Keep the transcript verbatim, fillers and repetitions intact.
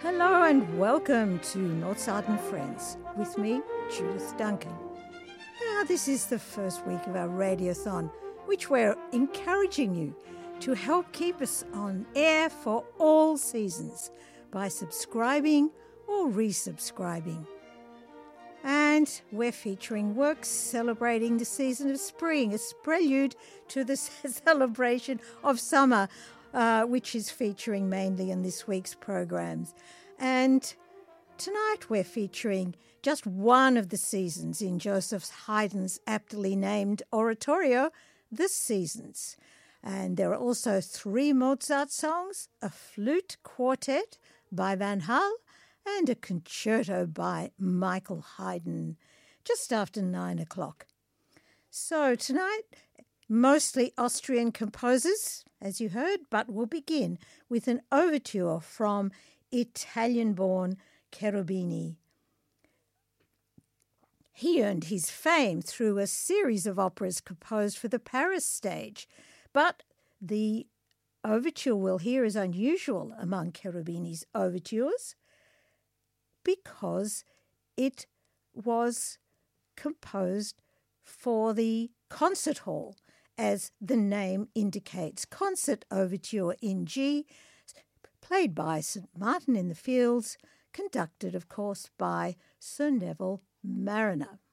Hello and welcome to Mozart and Friends with me, Judith Duncan. Now, this is the first week of our Radiothon, which we're encouraging you to help keep us on air for all seasons by subscribing or resubscribing. And we're featuring works celebrating the season of spring, a prelude to the celebration of summer, uh, which is featuring mainly in this week's programs. And tonight we're featuring just one of the seasons in Joseph Haydn's aptly named oratorio, The Seasons. And there are also three Mozart songs, a flute quartet by Van Hal, and a concerto by Michael Haydn, just after nine o'clock. So tonight, mostly Austrian composers, as you heard, but we'll begin with an overture from Italian-born Cherubini. He earned his fame through a series of operas composed for the Paris stage, but the overture we'll hear is unusual among Cherubini's overtures, because it was composed for the concert hall, as the name indicates. Concert overture in G, played by Saint Martin in the Fields, conducted, of course, by Sir Neville Marriner.